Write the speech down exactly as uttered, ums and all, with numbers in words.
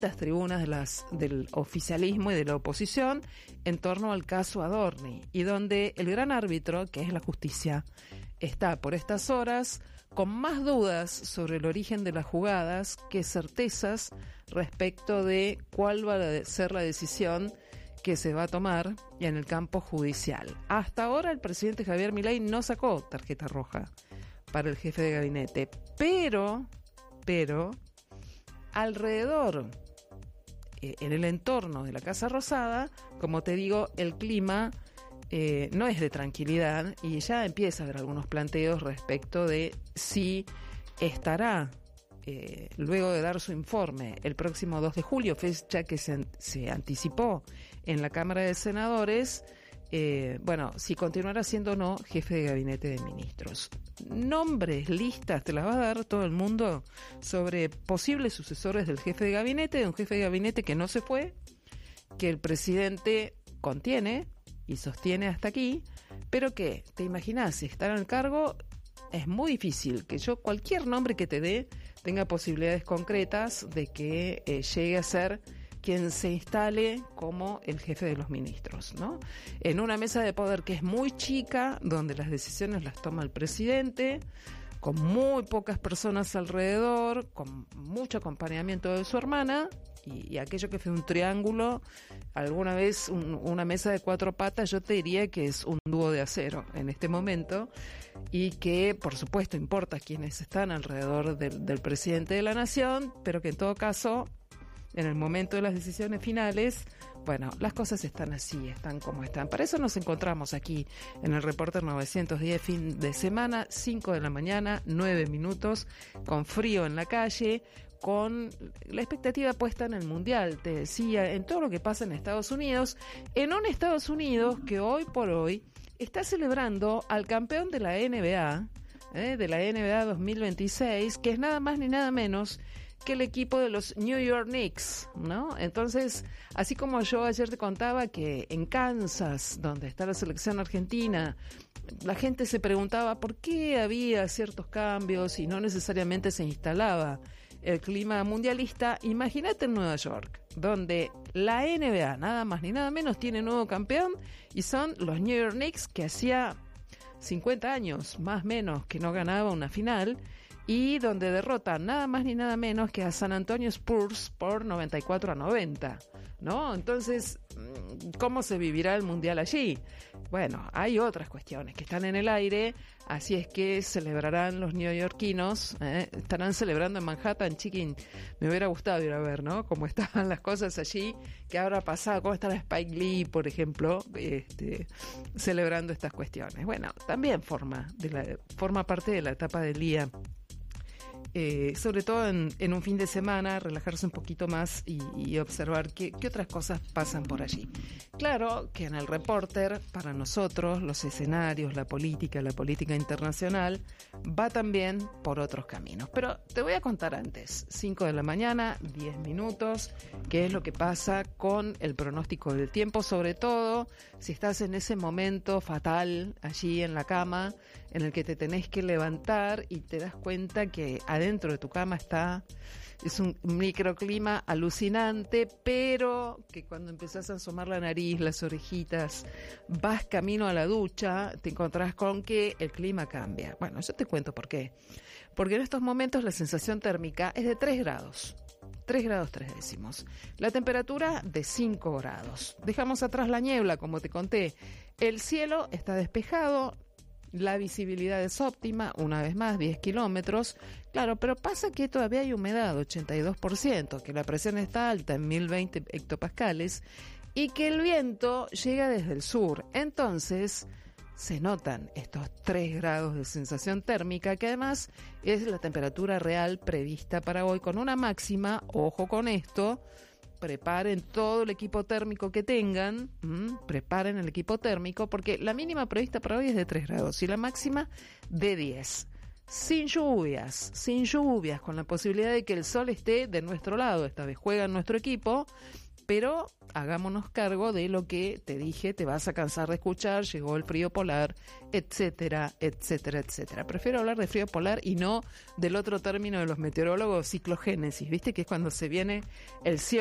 distintas tribunas de las, del oficialismo y de la oposición en torno al caso Adorni, y donde el gran árbitro, que es la justicia, está por estas horas con más dudas sobre el origen de las jugadas que certezas respecto de cuál va a ser la decisión que se va a tomar en el campo judicial. Hasta ahora el presidente Javier Milei no sacó tarjeta roja para el jefe de gabinete, pero, pero, alrededor, eh, en el entorno de la Casa Rosada, como te digo, el clima eh, no es de tranquilidad y ya empieza a haber algunos planteos respecto de si estará Eh, luego de dar su informe el próximo dos de julio, fecha que se, se anticipó en la Cámara de Senadores, eh, bueno, si continuará siendo o no jefe de gabinete de ministros. Nombres, listas, te las va a dar todo el mundo sobre posibles sucesores del jefe de gabinete, de un jefe de gabinete que no se fue, que el presidente contiene y sostiene hasta aquí, pero que, te imaginas, si estará en el cargo, es muy difícil que yo, cualquier nombre que te dé, tenga posibilidades concretas de que eh, llegue a ser quien se instale como el jefe de los ministros, ¿no? En una mesa de poder que es muy chica, donde las decisiones las toma el presidente, con muy pocas personas alrededor, con mucho acompañamiento de su hermana, y, y aquello que fue un triángulo, alguna vez un, una mesa de cuatro patas, yo te diría que es un dúo de acero en este momento, y que por supuesto importa quienes están alrededor del, del presidente de la nación, pero que en todo caso, en el momento de las decisiones finales, bueno, las cosas están así, están como están. Para eso nos encontramos aquí en el Reporter novecientos diez, fin de semana, cinco de la mañana, nueve minutos, con frío en la calle, con la expectativa puesta en el Mundial, te decía, en todo lo que pasa en Estados Unidos, en un Estados Unidos que hoy por hoy está celebrando al campeón de la N B A, eh, de la N B A dos mil veintiséis, que es nada más ni nada menos que el equipo de los New York Knicks, ¿no? Entonces, así como yo ayer te contaba que en Kansas, donde está la selección argentina, la gente se preguntaba por qué había ciertos cambios y no necesariamente se instalaba el clima mundialista, imagínate en Nueva York, donde la N B A, nada más ni nada menos, tiene nuevo campeón y son los New York Knicks, que hacía cincuenta años, más o menos, que no ganaba una final, y donde derrotan nada más ni nada menos que a San Antonio Spurs por noventa y cuatro a noventa, ¿no? Entonces, ¿cómo se vivirá el Mundial allí? Bueno, hay otras cuestiones que están en el aire, así es que celebrarán los neoyorquinos, ¿eh? Estarán celebrando en Manhattan, chiquín. Me hubiera gustado ir a ver, ¿no? Cómo estaban las cosas allí, qué habrá pasado, cómo está Spike Lee, por ejemplo, este, celebrando estas cuestiones. Bueno, también forma, de la, forma parte de la etapa del día. Eh, sobre todo en, en un fin de semana, relajarse un poquito más y, y observar qué, qué otras cosas pasan por allí. Claro que en el Reporter, para nosotros, los escenarios, la política, la política internacional, va también por otros caminos. Pero te voy a contar antes, cinco de la mañana, diez minutos, qué es lo que pasa con el pronóstico del tiempo, sobre todo si estás en ese momento fatal, allí en la cama, en el que te tenés que levantar y te das cuenta que adentro de tu cama está, es un microclima alucinante, pero que cuando empezás a asomar la nariz, las orejitas, vas camino a la ducha, te encontrás con que el clima cambia. Bueno, yo te cuento por qué. Porque en estos momentos la sensación térmica es de tres grados. tres grados tres décimos. La temperatura de cinco grados. Dejamos atrás la niebla, como te conté. El cielo está despejado. La visibilidad es óptima, una vez más, diez kilómetros. Claro, pero pasa que todavía hay humedad, ochenta y dos por ciento, que la presión está alta en mil veinte hectopascales y que el viento llega desde el sur. Entonces, se notan estos tres grados de sensación térmica, que además es la temperatura real prevista para hoy, con una máxima, ojo con esto, preparen todo el equipo térmico que tengan, ¿m? preparen el equipo térmico, porque la mínima prevista para hoy es de tres grados y la máxima de diez. Sin lluvias, sin lluvias, con la posibilidad de que el sol esté de nuestro lado. Esta vez juega nuestro equipo, pero hagámonos cargo de lo que te dije, te vas a cansar de escuchar, llegó el frío polar, etcétera, etcétera, etcétera. Prefiero hablar de frío polar y no del otro término de los meteorólogos, ciclogénesis, ¿viste? Que es cuando se viene el cielo